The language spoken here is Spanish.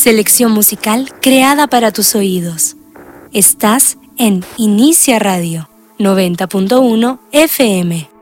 Selección musical creada para tus oídos. Estás en Inicia Radio 90.1 FM.